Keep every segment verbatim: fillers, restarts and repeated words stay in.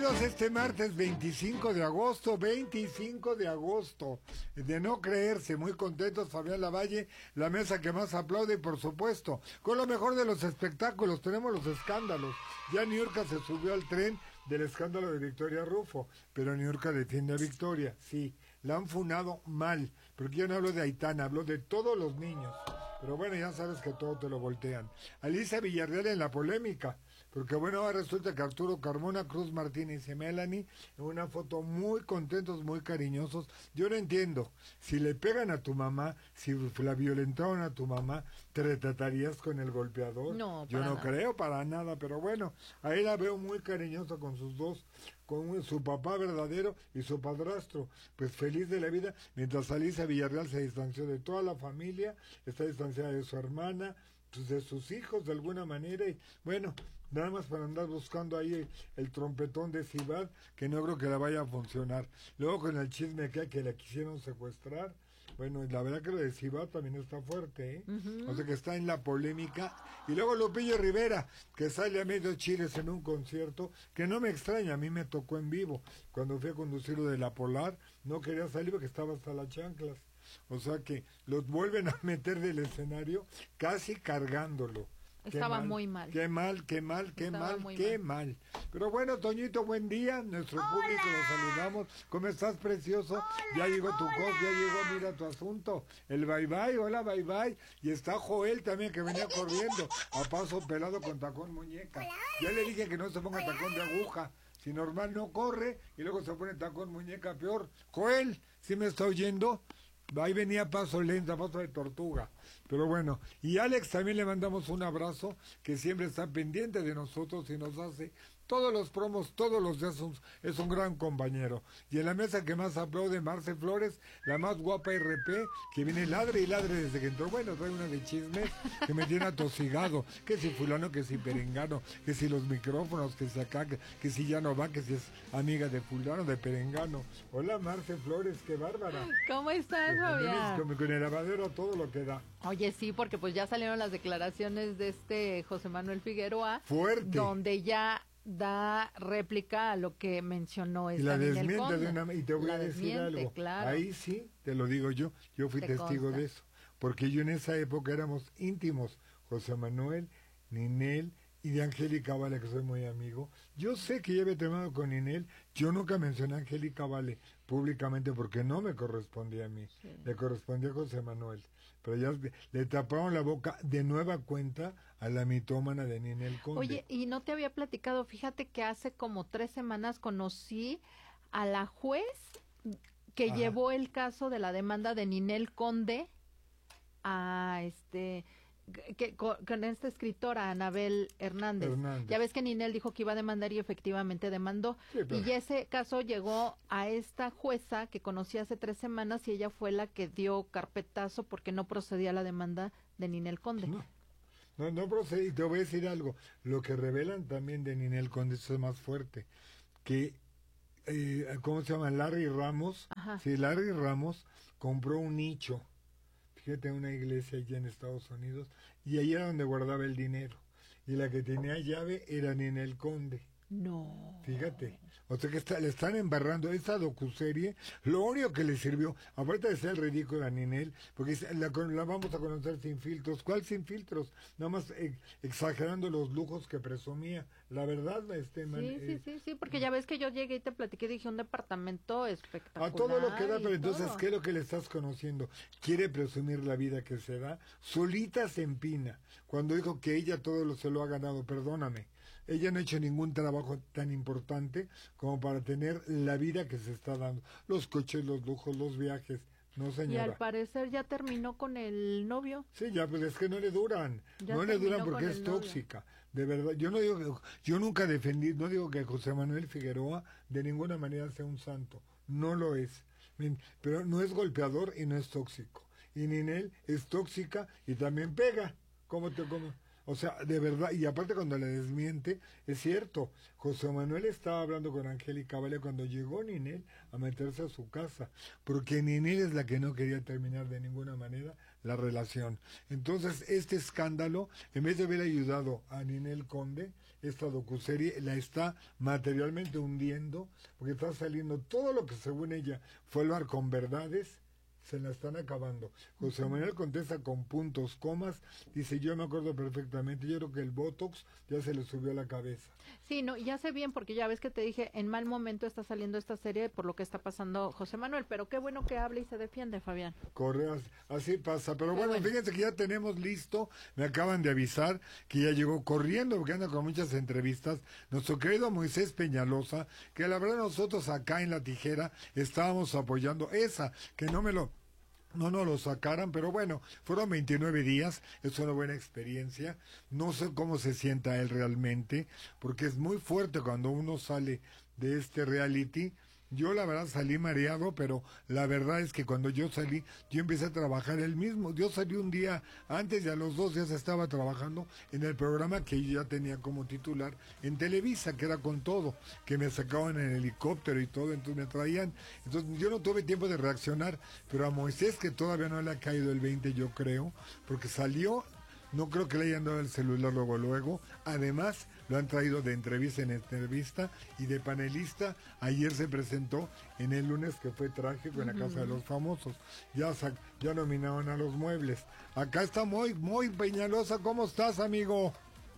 Bienvenidos este martes veinticinco de agosto, veinticinco de agosto, de no creerse, muy contentos, Fabián Lavalle, la mesa que más aplaude y por supuesto, con lo mejor de los espectáculos, tenemos los escándalos. Ya Niurka se subió al tren del escándalo de Victoria Rufo, pero Niurka defiende a Victoria, sí, la han funado mal, porque yo no hablo de Aitana, hablo de todos los niños, pero bueno, ya sabes que todo te lo voltean. Alicia Villarreal en la polémica, porque bueno, ahora resulta que Arturo Carmona, Cruz Martínez y Melanie, en una foto muy contentos, muy cariñosos. Yo no entiendo, si le pegan a tu mamá, si la violentaron a tu mamá, ¿te retratarías con el golpeador? No, yo no nada. creo para nada, pero bueno, ahí la veo muy cariñosa con sus dos, con su papá verdadero y su padrastro, pues feliz de la vida, mientras Alicia Villarreal se distanció de toda la familia, está distanciada de su hermana, pues de sus hijos de alguna manera, y bueno, nada más para andar buscando ahí el, el trompetón de Cibat, que no creo que la vaya a funcionar. Luego con el chisme que hay que la quisieron secuestrar, bueno, la verdad que lo de Cibat también está fuerte, ¿eh? Uh-huh. O sea que está en la polémica. Y luego Lupillo Rivera, que sale a medio chiles en un concierto, que no me extraña, a mí me tocó en vivo, cuando fui a conducir lo de La Polar, no quería salir porque estaba hasta las chanclas. O sea que los vuelven a meter del escenario casi cargándolo. Estaba mal, muy mal. Qué mal, qué mal, qué Estaba mal, qué mal. mal. Pero bueno, Toñito, buen día. Nuestro Hola. público los saludamos. ¿Cómo estás, precioso? Hola, ya llegó tu hola. cos, ya llegó, mira tu asunto. El bye bye, hola bye bye. Y está Joel también que venía corriendo a paso pelado con tacón muñeca. Hola, hola. Ya le dije que no se ponga Hola, tacón de hola. aguja. Si normal no corre y luego se pone tacón muñeca, peor. Joel, ¿sí me está oyendo? Ahí venía paso lento, paso de tortuga. Pero bueno, y Alex también le mandamos un abrazo, que siempre está pendiente de nosotros y nos hace todos los promos, todos los días, un, es un gran compañero. Y en la mesa que más aplaude, Marce Flores, la más guapa R P, que viene ladre y ladre desde que entró. Bueno, trae una de chismes que me tiene atosigado, que si fulano, que si perengano, que si los micrófonos, que si acá, que, que si ya no va, que si es amiga de fulano, de perengano. Hola Marce Flores, qué bárbara. ¿Cómo estás, Fabián? Con, con el lavadero todo lo que da. Oye, sí, porque pues ya salieron las declaraciones de este José Manuel Figueroa. Fuerte. Donde ya da réplica a lo que mencionó esta y la Ninel desmiente Conde. de una y te voy la a decir desmiente, algo, claro. ahí sí te lo digo yo, yo fui Te testigo consta. de eso, porque yo en esa época éramos íntimos, José Manuel, Ninel y de Angélica Vale, que soy muy amigo. Yo sé que ya había terminado con Ninel, yo nunca mencioné a Angélica Vale públicamente porque no me correspondía a mí, sí. Le correspondía a José Manuel, pero ya le taparon la boca de nueva cuenta a la mitómana de Ninel Conde. Oye, y no te había platicado, fíjate que hace como tres semanas conocí a la juez que Ajá. llevó el caso de la demanda de Ninel Conde a este... Que, con, con esta escritora Anabel Hernández. Hernández. Ya ves que Ninel dijo que iba a demandar y efectivamente demandó. Sí, pero... Y ese caso llegó a esta jueza que conocí hace tres semanas y ella fue la que dio carpetazo porque no procedía la demanda de Ninel Conde. No, no, no procedía. Y te voy a decir algo. Lo que revelan también de Ninel Conde, eso es más fuerte. Que, eh, ¿cómo se llama? Larry Ramos. Ajá. Sí, Larry Ramos compró un nicho. Fíjate, una iglesia allá en Estados Unidos, y ahí era donde guardaba el dinero, y la que tenía llave era Ninel Conde. No. Fíjate, o sea que está, le están embarrando esa docuserie, lo único que le sirvió, aparte de ser ridícula a Ninel, porque la, la vamos a conocer sin filtros. ¿Cuál sin filtros? Nada más eh, exagerando los lujos que presumía. La verdad, este man, Sí, eh, sí, sí, sí, porque ya ves que yo llegué y te platiqué, dije un departamento espectacular. a todo lo que da, pero entonces, todo. ¿qué es lo que le estás conociendo? Quiere presumir la vida que se da, solita se empina, cuando dijo que ella todo lo se lo ha ganado, perdóname, ella no ha hecho ningún trabajo tan importante como para tener la vida que se está dando, los coches, los lujos, los viajes. No, señora. Y al parecer ya terminó con el novio. Sí, ya, pues es que no le duran, Ya no le duran porque con es el novio. tóxica, de verdad. Yo no digo que, yo nunca defendí, no digo que José Manuel Figueroa de ninguna manera sea un santo, no lo es, pero no es golpeador y no es tóxico. Y Ninel es tóxica y también pega, ¿cómo te cómo? O sea, de verdad, y aparte cuando le desmiente, es cierto, José Manuel estaba hablando con Angélica Vale cuando llegó Ninel a meterse a su casa, porque Ninel es la que no quería terminar de ninguna manera la relación. Entonces, este escándalo, en vez de haber ayudado a Ninel Conde, esta docuserie la está materialmente hundiendo, porque está saliendo todo lo que según ella fue hablar con verdades, se la están acabando. José Manuel contesta con puntos, comas, dice, yo me acuerdo perfectamente, yo creo que el Botox ya se le subió a la cabeza. Sí, no, ya sé bien, porque ya ves que te dije, en mal momento está saliendo esta serie por lo que está pasando José Manuel, pero qué bueno que hable y se defiende, Fabián. Corre, así, así pasa, pero bueno, bueno, fíjense que ya tenemos listo, me acaban de avisar que ya llegó corriendo, porque anda con muchas entrevistas, nuestro querido Moisés Peñalosa, que la verdad nosotros acá en La Tijera estábamos apoyando esa, que no me lo... no nos lo sacaran, pero bueno, fueron veintinueve días, es una buena experiencia, no sé cómo se sienta él realmente, porque es muy fuerte cuando uno sale de este reality. Yo la verdad salí mareado, pero la verdad es que cuando yo salí, yo empecé a trabajar el mismo. Yo salí un día antes y a los dos días estaba trabajando en el programa que yo ya tenía como titular en Televisa, que era Con Todo, que me sacaban en helicóptero y todo, entonces me traían. Entonces yo no tuve tiempo de reaccionar, pero a Moisés, que todavía no le ha caído el veinte, yo creo, porque salió... No creo que le hayan dado el celular luego, luego. Además, lo han traído de entrevista en entrevista y de panelista. Ayer se presentó en el lunes, que fue trágico, en la Casa de los Famosos. Ya, ya nominaron a los muebles. Acá está Moy, Moy Peñalosa. ¿Cómo estás, amigo?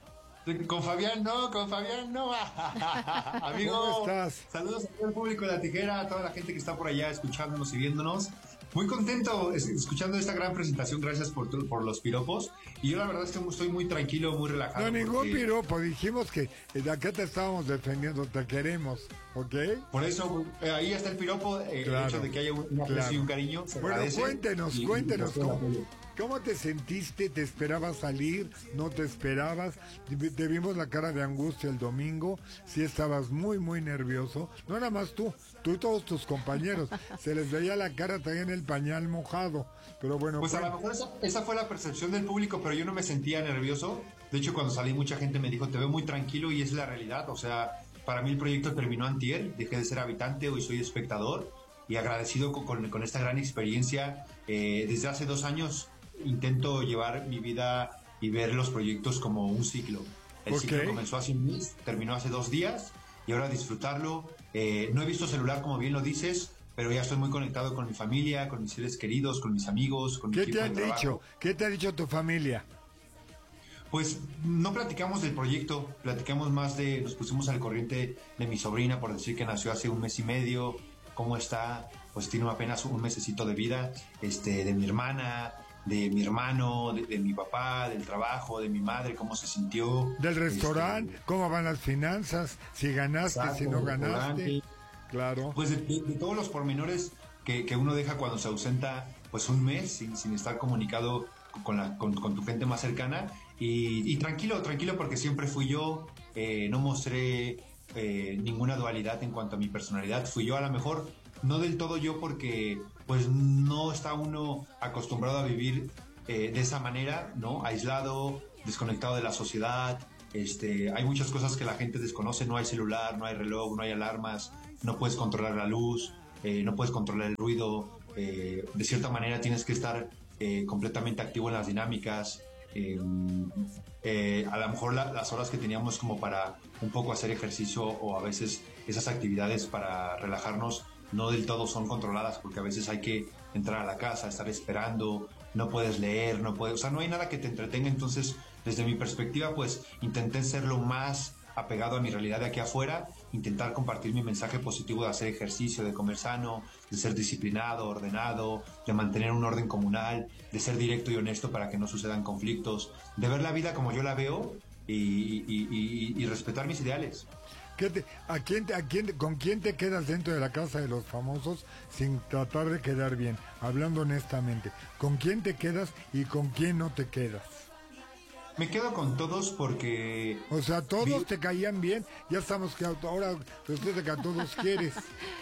Con Fabián no, con Fabián no. Amigo, ¿cómo estás? Saludos a todo el público de La Tijera, a toda la gente que está por allá escuchándonos y viéndonos. Muy contento escuchando esta gran presentación, gracias por, por los piropos. Y yo la verdad es que estoy muy tranquilo, muy relajado. No, ningún porque... piropo, dijimos que de acá te estábamos defendiendo, te queremos, ¿ok? Por eso, eh, ahí está el piropo, eh, claro, el hecho de que haya un aprecio claro. y un cariño. Se bueno, agradece, cuéntenos, y, cuéntenos. Y ¿cómo, ¿Cómo te sentiste? ¿Te esperabas salir? ¿No te esperabas? Te vimos la cara de angustia el domingo, sí estabas muy, muy nervioso. No nada más tú, tú y todos tus compañeros. Se les veía la cara, traían el pañal mojado. Pero bueno. Pues fue... a lo mejor esa, esa fue la percepción del público, pero yo no me sentía nervioso. De hecho, cuando salí mucha gente me dijo, te veo muy tranquilo, y es la realidad. O sea, para mí el proyecto terminó antier, dejé de ser habitante, hoy soy espectador, y agradecido con, con, con esta gran experiencia. Eh, desde hace dos años intento llevar mi vida y ver los proyectos como un ciclo. El okay. ciclo comenzó hace un mes, terminó hace dos días, y ahora disfrutarlo. Eh, no he visto celular, como bien lo dices, pero ya estoy muy conectado con mi familia, con mis seres queridos, con mis amigos, con mi ¿Qué equipo te han de trabajo. dicho? ¿Qué te ha dicho tu familia? Pues no platicamos del proyecto, platicamos más de, nos pusimos al corriente de mi sobrina, por decir que nació hace un mes y medio, cómo está, pues tiene apenas un mesecito de vida, este, de mi hermana, de mi hermano, de, de mi papá, del trabajo, de mi madre, cómo se sintió. Del restaurante, este, cómo van las finanzas, si ganaste, exacto, si no ganaste. Claro. Pues de, de, de todos los pormenores que, que uno deja cuando se ausenta pues un mes sin, sin estar comunicado con, la, con, con tu gente más cercana. Y, y tranquilo, tranquilo porque siempre fui yo, eh, no mostré eh, ninguna dualidad en cuanto a mi personalidad. Fui yo, a lo mejor no del todo yo, porque pues no está uno acostumbrado a vivir eh, de esa manera, ¿no? Aislado, desconectado de la sociedad. Este, hay muchas cosas que la gente desconoce, no hay celular, no hay reloj, no hay alarmas, no puedes controlar la luz, eh, no puedes controlar el ruido, eh, de cierta manera tienes que estar eh, completamente activo en las dinámicas. Eh, eh, a lo mejor la, las horas que teníamos como para un poco hacer ejercicio, o a veces esas actividades para relajarnos, no del todo son controladas, porque a veces hay que entrar a la casa, estar esperando, no puedes leer, no puedes, o sea, no hay nada que te entretenga. Entonces, desde mi perspectiva, pues intenté ser lo más apegado a mi realidad de aquí afuera, intentar compartir mi mensaje positivo de hacer ejercicio, de comer sano, de ser disciplinado, ordenado, de mantener un orden comunal, de ser directo y honesto para que no sucedan conflictos, de ver la vida como yo la veo y, y, y, y, y respetar mis ideales. ¿Qué te, a quién, a quién, ¿Con quién te quedas dentro de la Casa de los Famosos sin tratar de quedar bien? Hablando honestamente, ¿con quién te quedas y con quién no te quedas? Me quedo con todos porque... O sea, todos vi... te caían bien, ya estamos que ahora resulta que a todos quieres.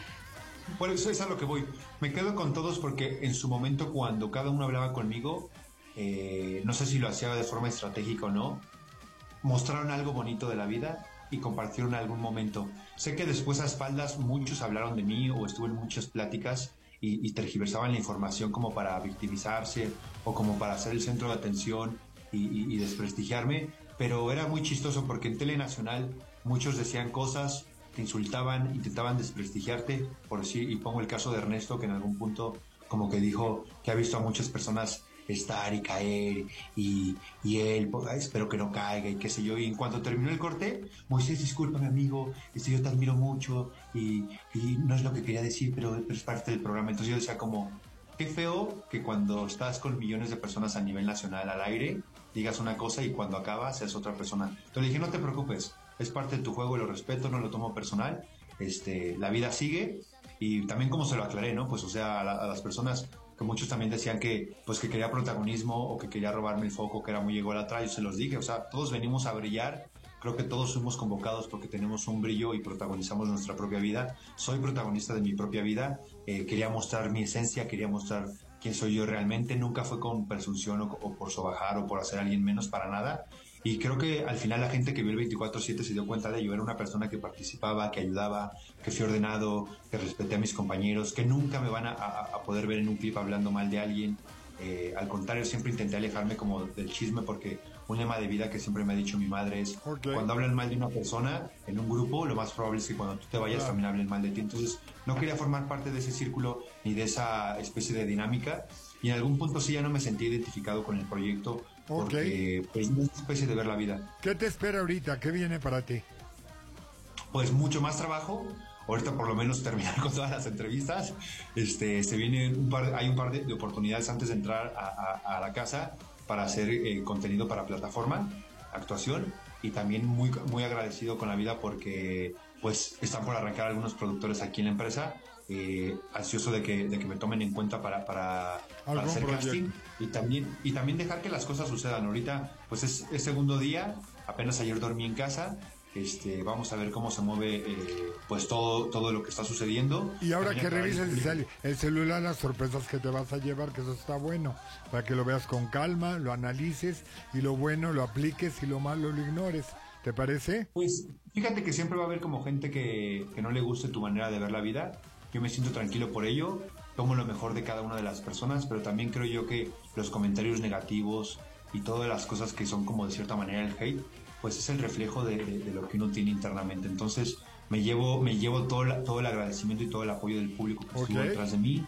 Por eso es a lo que voy. Me quedo con todos porque en su momento, cuando cada uno hablaba conmigo, eh, no sé si lo hacía de forma estratégica o no, mostraron algo bonito de la vida y compartieron algún momento. Sé que después a espaldas muchos hablaron de mí, o estuve en muchas pláticas y, y tergiversaban la información como para victimizarse o como para ser el centro de atención y, y, y desprestigiarme, pero era muy chistoso porque en Tele Nacional muchos decían cosas, te insultaban, intentaban desprestigiarte, por decir, y pongo el caso de Ernesto, que en algún punto como que dijo que ha visto a muchas personas estar y caer, y, y él, pues, espero que no caiga, y qué sé yo, y en cuanto terminó el corte, Moisés, discúlpame amigo, este, yo te admiro mucho, y, y no es lo que quería decir, pero, pero es parte del programa. Entonces yo decía como, qué feo que cuando estás con millones de personas a nivel nacional al aire, digas una cosa y cuando acaba seas otra persona. Entonces le dije, no te preocupes, es parte de tu juego, lo respeto, no lo tomo personal, este, la vida sigue, y también como se lo aclaré, ¿no? Pues o sea, a, la, a las personas que muchos también decían que pues que quería protagonismo o que quería robarme el foco, que era muy ególatra, yo se los dije, o sea, todos venimos a brillar, creo que todos fuimos convocados porque tenemos un brillo y protagonizamos nuestra propia vida. Soy protagonista de mi propia vida, eh, quería mostrar mi esencia, quería mostrar quién soy yo realmente, nunca fue con presunción o, o por sobajar o por hacer a alguien menos, para nada. Y creo que al final la gente que vio el veinticuatro siete se dio cuenta de ello. Era una persona que participaba, que ayudaba, que fui ordenado, que respeté a mis compañeros, que nunca me van a, a, a poder ver en un clip hablando mal de alguien. Eh, al contrario, siempre intenté alejarme como del chisme, porque un lema de vida que siempre me ha dicho mi madre es, okay, cuando hablan mal de una persona en un grupo, lo más probable es que cuando tú te vayas, claro, también hablen mal de ti. Entonces no quería formar parte de ese círculo ni de esa especie de dinámica, y en algún punto sí ya no me sentí identificado con el proyecto, porque okay, pues es una especie de ver la vida. ¿Qué te espera ahorita? ¿Qué viene para ti? Pues mucho más trabajo. Ahorita por lo menos terminar con todas las entrevistas. Este, se viene un par, hay un par de, de oportunidades antes de entrar a, a, a la casa para hacer eh, contenido para plataforma, actuación, y también muy, muy agradecido con la vida porque pues están por arrancar algunos productores aquí en la empresa. Eh, ansioso de que, de que me tomen en cuenta para, para, para hacer proyecto? Casting y también, y también dejar que las cosas sucedan. Ahorita pues es, es segundo día, apenas ayer dormí en casa. Este, vamos a ver cómo se mueve eh, pues todo, todo lo que está sucediendo. Y ahora también que revises el, el celular, las sorpresas que te vas a llevar, que eso está bueno, para que lo veas con calma, lo analices, y lo bueno lo apliques y lo malo lo ignores. ¿Te parece? Pues fíjate que siempre va a haber como gente que, que no le guste tu manera de ver la vida. Yo me siento tranquilo por ello, tomo lo mejor de cada una de las personas, pero también creo yo que los comentarios negativos y todas las cosas que son como de cierta manera el hate, pues es el reflejo de, de, de lo que uno tiene internamente. Entonces me llevo, me llevo todo, la, todo el agradecimiento y todo el apoyo del público que okay, estuvo detrás de mí,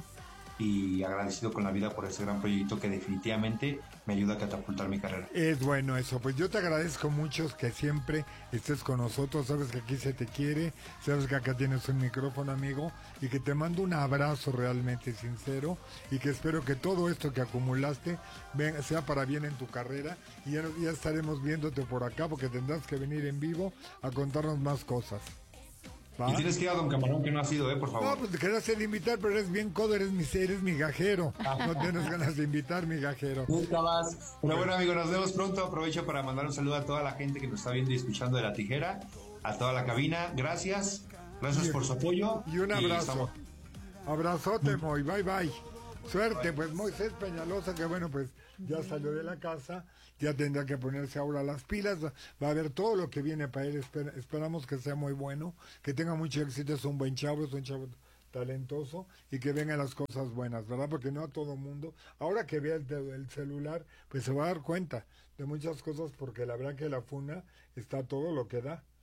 y agradecido con la vida por ese gran proyecto que definitivamente me ayuda a catapultar mi carrera. Es bueno eso, pues yo te agradezco mucho que siempre estés con nosotros, sabes que aquí se te quiere, sabes que acá tienes un micrófono, amigo, y que te mando un abrazo realmente sincero, y que espero que todo esto que acumulaste venga, sea para bien en tu carrera, y ya, ya estaremos viéndote por acá, porque tendrás que venir en vivo a contarnos más cosas. ¿Va? Y tienes que ir a Don Camarón, que no ha sido, ¿eh? Por favor. No, pues te quedas de invitar, pero eres bien codo, eres mi, eres mi gajero. No tienes ganas de invitar, mi gajero. Nunca más. Pero bueno, amigo, nos vemos pronto. Aprovecho para mandar un saludo a toda la gente que nos está viendo y escuchando de La Tijera, a toda la cabina. Gracias. Gracias y, por su apoyo. Y un abrazo. Y estamos... Abrazote, Moy. Bye, bye. Suerte, pues Moisés Peñalosa, que bueno, pues ya salió de la casa, ya tendrá que ponerse ahora las pilas, va a ver todo lo que viene para él, Esper- esperamos que sea muy bueno, que tenga mucho éxito, es un buen chavo, es un chavo talentoso, y que vengan las cosas buenas, ¿verdad? Porque no a todo mundo, ahora que vea el, el celular, pues se va a dar cuenta de muchas cosas, porque la verdad que la funa está todo lo que da.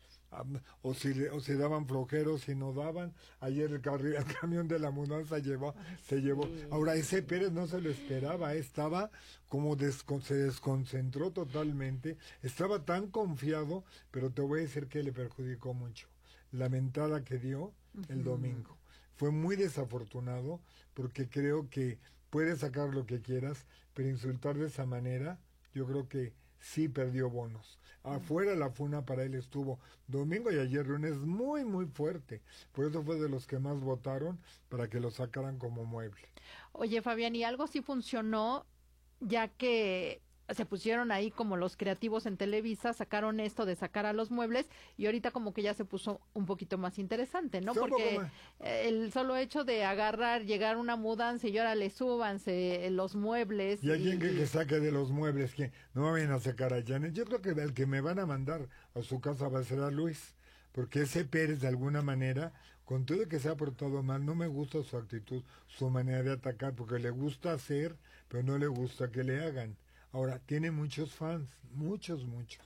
O si, o si daban flojeros, si no daban. Ayer el, carri, el camión de la mudanza llevó, se llevó. Ahora ese Pérez no se lo esperaba, estaba como descon, se desconcentró totalmente, estaba tan confiado, pero te voy a decir que le perjudicó mucho la mentada que dio el domingo. Fue muy desafortunado, porque creo que puedes sacar lo que quieras, pero insultar de esa manera, yo creo que sí perdió bonos. Afuera la funa para él estuvo domingo y ayer lunes muy muy fuerte, por eso fue de los que más votaron para que lo sacaran como mueble. Oye, Fabián, y algo sí funcionó, ya que se pusieron ahí como los creativos en Televisa, sacaron esto de sacar a los muebles, y ahorita como que ya se puso un poquito más interesante, ¿no? Porque el solo hecho de agarrar, llegar una mudanza y ahora le súbanse los muebles. Y alguien y... que, que saque de los muebles, que no me vayan a sacar a Janet. Yo creo que el que me van a mandar a su casa va a ser a Luis, porque ese Pérez de alguna manera, con todo que se ha portado mal, no me gusta su actitud, su manera de atacar, porque le gusta hacer, pero no le gusta que le hagan. Ahora, tiene muchos fans, muchos, muchos.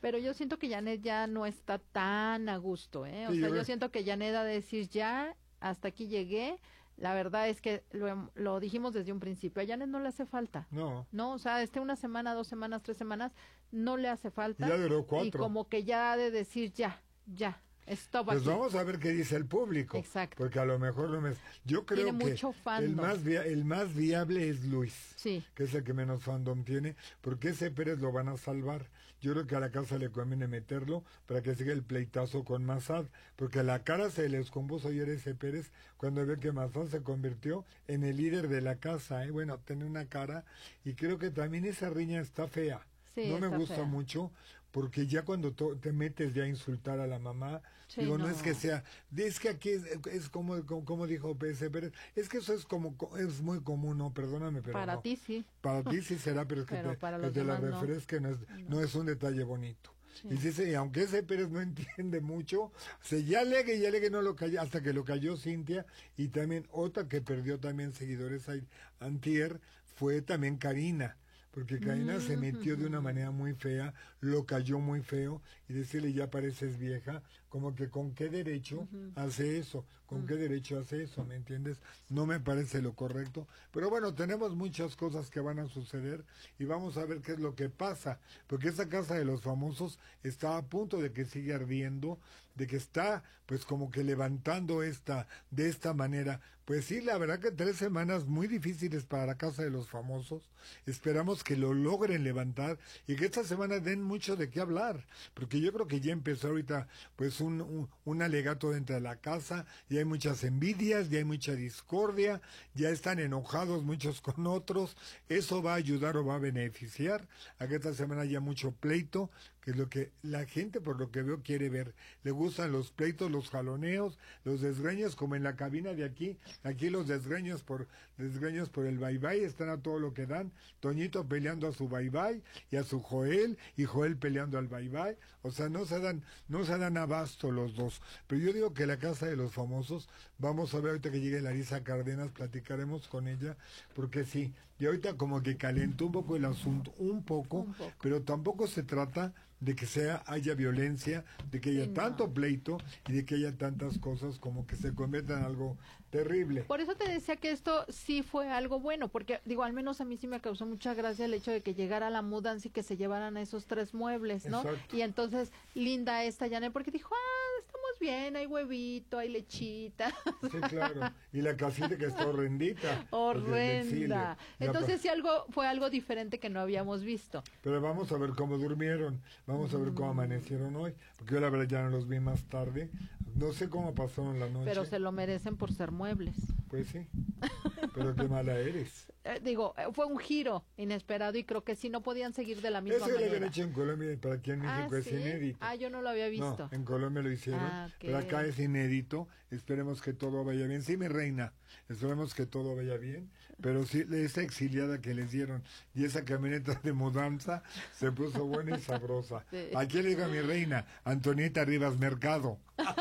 Pero yo siento que Janet ya no está tan a gusto, ¿eh? O Sí, sea, yo- yo siento que Janet ha de decir, ya, hasta aquí llegué. La verdad es que lo, hem- lo dijimos desde un principio, a Janet no le hace falta. No. No, o sea, este una semana, dos semanas, tres semanas, no le hace falta. Y ya duró cuatro. Y como que ya ha de decir, ya, ya, stop Pues aquí. vamos a ver qué dice el público. Exacto. Porque a lo mejor no me... Yo creo Tiene que mucho fandom. el más, via- el más viable es Luis. Sí. Que es el que menos fandom tiene, porque ese Pérez lo van a salvar. Yo creo que a la casa le conviene meterlo para que siga el pleitazo con Massad, porque la cara se les compuso ayer ese Pérez cuando ve que Massad se convirtió en el líder de la casa, ¿eh? Bueno, tiene una cara, y creo que también esa riña está fea. Sí, no me está gusta fea. mucho, porque ya cuando to- te metes ya a insultar a la mamá, Sí, digo, no. no. es que sea, es que aquí es, es como, como, como dijo P S Pérez, es que eso es como, es muy común, no, perdóname, pero Para no. ti sí. Para ti sí será, pero es que Pero te, para que los te la demás no. refresque, no es, no es un detalle bonito. Sí. Y dice, y aunque ese Pérez no entiende mucho, se ya alegue y alegue no lo cayó, hasta que lo cayó Cintia, y también otra que perdió también seguidores ahí, antier, fue también Karina, porque Karina se metió de una manera muy fea, lo cayó muy feo, y decirle ya pareces vieja, como que con qué derecho hace eso, con qué derecho hace eso, ¿me entiendes? No me parece lo correcto, pero bueno, tenemos muchas cosas que van a suceder y vamos a ver qué es lo que pasa, porque esa casa de los famosos está a punto de que siga ardiendo, de que está pues como que levantando esta, de esta manera. Pues sí, la verdad que tres semanas muy difíciles para la casa de los famosos, esperamos que lo logren levantar y que esta semana den mucho de qué hablar, porque yo creo que ya empezó ahorita pues un, un, un alegato dentro de la casa, y hay muchas envidias, ya hay mucha discordia, ya están enojados muchos con otros, eso va a ayudar o va a beneficiar a que esta semana haya mucho pleito, que es lo que la gente por lo que veo quiere ver, le gustan los pleitos, los jaloneos, los desgreños, como en la cabina de aquí, aquí los desgreños por desgreños por el bye bye, están a todo lo que dan, Toñito peleando a su bye bye y a su Joel, y Joel peleando al bye bye, o sea, no se dan, no se dan abasto los dos, pero yo digo que la casa de los famosos, vamos a ver ahorita que llegue Larisa Cárdenas, platicaremos con ella, porque sí, y ahorita como que calentó un poco el asunto, un poco, Un poco. pero tampoco se trata de que sea haya violencia, de que haya Sí, no. tanto pleito y de que haya tantas cosas como que se convierta en algo terrible. Por eso te decía que esto sí fue algo bueno, porque digo, al menos a mí sí me causó mucha gracia el hecho de que llegara la mudanza y que se llevaran esos tres muebles, ¿no? Exacto. Y entonces linda esta Janet, porque dijo, ah, estamos bien, hay huevito, hay lechita. Sí, claro. Y la casita que está horrendita. porque es de exilio. Horrenda. Ya, Entonces sí algo fue algo diferente que no habíamos visto. Pero vamos a ver cómo durmieron, vamos a ver cómo amanecieron hoy, porque yo la verdad ya no los vi más tarde, no sé cómo pasaron la noche. Pero se lo merecen por ser muebles. Pues sí, pero qué mala eres. Eh, digo, eh, fue un giro inesperado y creo que sí no podían seguir de la misma Eso lo manera. habían hecho en Colombia, para aquí en México Ah, es ¿sí? inédito. Ah, yo no lo había visto. No, en Colombia lo hicieron, Ah, ok. pero acá es inédito, esperemos que todo vaya bien. Sí, mi reina, esperemos que todo vaya bien, pero sí, esa exiliada que les dieron y esa camioneta de mudanza se puso buena y sabrosa. Sí. ¿A quién le digo a mi reina? Antonieta Rivas Mercado.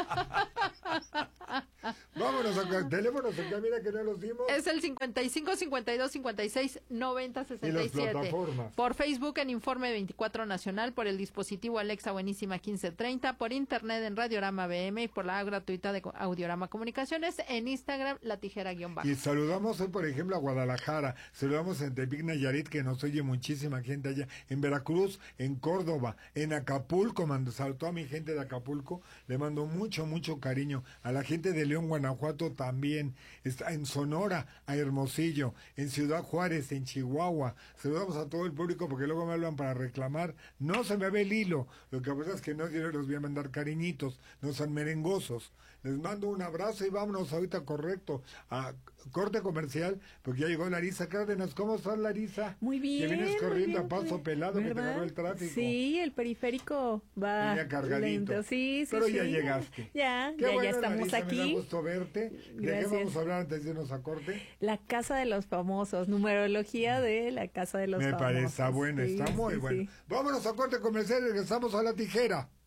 Vámonos a teléfonos, acá mira que no los dimos. Es el cincuenta y cinco, cincuenta y dos, cincuenta y seis, noventa, sesenta y siete. plataformas. Por Facebook en Informe veinticuatro Nacional, por el dispositivo Alexa Buenísima quince treinta, por internet en Radiorama B M y por la app gratuita de Audiorama Comunicaciones, en Instagram La Tijera guión bajo. Y saludamos hoy, por ejemplo, a Guadalajara, saludamos en Tepic Nayarit, que nos oye muchísima gente allá, en Veracruz, en Córdoba, en Acapulco, mando saludó a mi gente de Acapulco, le mando mucho, mucho cariño, a la gente de León, Guanajuato también, está en Sonora, a Hermosillo, en Ciudad Juárez, en Chihuahua, saludamos a todo el público porque luego me hablan para reclamar, no se me ve el hilo, lo que pasa es que no, yo les voy a mandar cariñitos, no son merengosos. Les mando un abrazo y vámonos ahorita correcto a corte comercial, porque ya llegó Larisa Cárdenas. ¿Cómo estás, Larisa? Muy bien. Que vienes muy corriendo bien, a paso muy- pelado, que te ¿verdad? agarró el tráfico. Sí, el periférico va Venía cargadito. lento. Sí, sí, Pero sí. ya llegaste. Ya, Qué ya, bueno, ya estamos Larisa, me da aquí. gusto verte. ¿De qué Gracias. vamos a hablar antes de irnos a corte? La Casa de los Famosos, numerología de la Casa de los Me Famosos. parece, está bueno, Sí, está muy sí, bueno. sí. Vámonos a corte comercial y regresamos a La Tijera.